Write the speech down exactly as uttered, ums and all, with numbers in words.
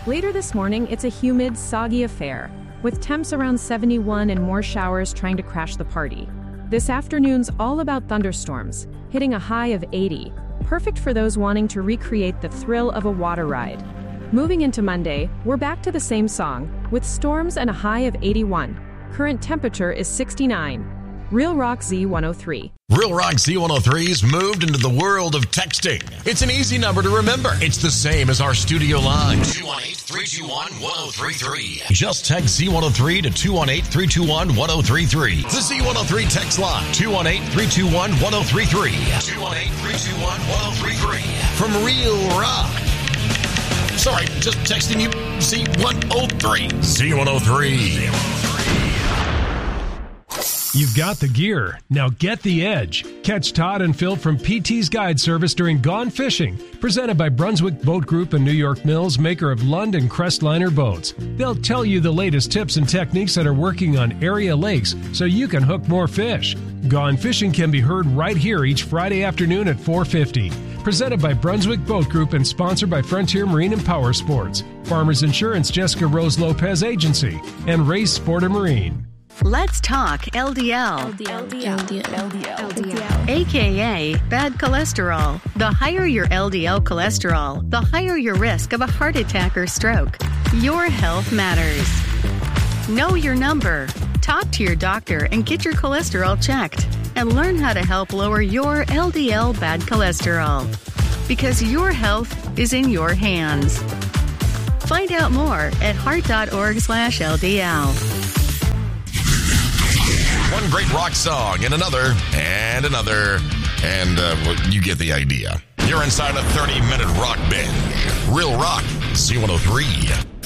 Later this morning, it's a humid, soggy affair, with temps around seventy-one and more showers trying to crash the party. This afternoon's all about thunderstorms, hitting a high of eighty, perfect for those wanting to recreate the thrill of a water ride. Moving into Monday, we're back to the same song, with storms and a high of eighty-one. Current temperature is sixty-nine. Real Rock Z one oh three. Real Rock Z one oh three's moved into the world of texting. It's an easy number to remember. It's the same as our studio line. two one eight, three two one, one oh three three. Just text Z one oh three to two one eight, three two one, one oh three three. The Z one oh three text line. two one eight, three two one, one oh three three. two one eight, three two one, one oh three three. From Real Rock. Sorry, just texting you Z one oh three. Z one oh three. You've got the gear. Now get the edge. Catch Todd and Phil from P T's Guide Service during Gone Fishing, presented by Brunswick Boat Group and New York Mills, maker of Lund and Crestliner boats. They'll tell you the latest tips and techniques that are working on area lakes so you can hook more fish. Gone Fishing can be heard right here each Friday afternoon at four fifty. Presented by Brunswick Boat Group and sponsored by Frontier Marine and Power Sports, Farmers Insurance Jessica Rose Lopez Agency, and Race Sport and Marine. Let's talk L D L. L D L. L D L. L D L. L D L. L D L. A K A bad cholesterol. The higher your L D L cholesterol, the higher your risk of a heart attack or stroke. Your health matters. Know your number. Talk to your doctor and get your cholesterol checked. And learn how to help lower your L D L bad cholesterol. Because your health is in your hands. Find out more at heart.org slash LDL. One great rock song and another and another, and uh, well, you get the idea. You're inside a thirty-minute rock binge. Real Rock Z one oh three.